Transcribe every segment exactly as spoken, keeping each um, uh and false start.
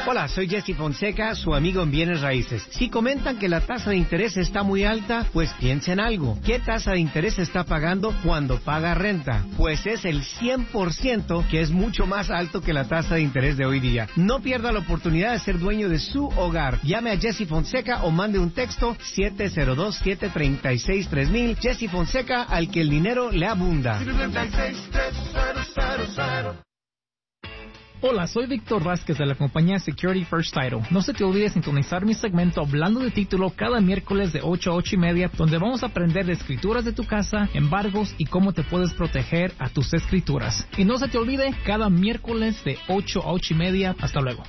Hola, soy Jesse Fonseca, su amigo en Bienes Raíces. Si comentan que la tasa de interés está muy alta, pues piensen algo. ¿Qué tasa de interés está pagando cuando paga renta? Pues es el cien por ciento, que es mucho más alto que la tasa de interés de hoy día. No pierda la oportunidad de ser dueño de su hogar. Llame a Jesse Fonseca o mande un texto siete cero dos, siete tres seis, tres mil. Jesse Fonseca, al que el dinero le abunda. Hola, soy Víctor Vázquez de la compañía Security First Title. No se te olvide sintonizar mi segmento Hablando de Título cada miércoles de ocho a ocho y media, donde vamos a aprender de escrituras de tu casa, embargos y cómo te puedes proteger a tus escrituras. Y no se te olvide, cada miércoles de ocho a ocho y media. Hasta luego.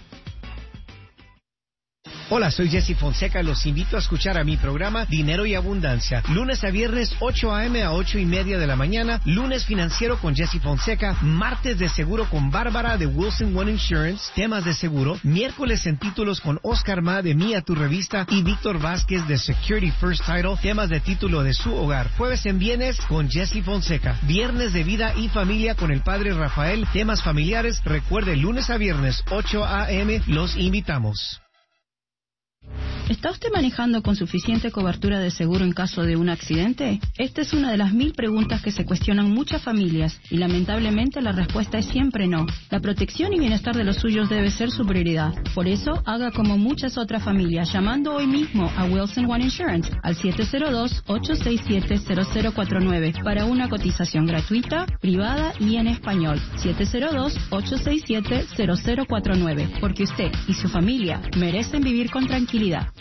Hola, soy Jesse Fonseca. Los invito a escuchar a mi programa Dinero y Abundancia. Lunes a viernes, ocho a.m. a ocho y media de la mañana. Lunes financiero con Jesse Fonseca. Martes de seguro con Bárbara de Wilson One Insurance. Temas de seguro. Miércoles en títulos con Oscar Ma de Mía Tu Revista. Y Víctor Vázquez de Security First Title. Temas de título de su hogar. Jueves en bienes con Jesse Fonseca. Viernes de vida y familia con el padre Rafael. Temas familiares. Recuerde, lunes a viernes, ocho a.m. Los invitamos. ¿Está usted manejando con suficiente cobertura de seguro en caso de un accidente? Esta es una de las mil preguntas que se cuestionan muchas familias y lamentablemente la respuesta es siempre no. La protección y bienestar de los suyos debe ser su prioridad. Por eso, haga como muchas otras familias, llamando hoy mismo a Wilson One Insurance al siete cero dos, ocho seis siete, cero cero cuatro nueve para una cotización gratuita, privada y en español. siete cero dos, ocho seis siete, cero cero cuatro nueve, porque usted y su familia merecen vivir con tranquilidad.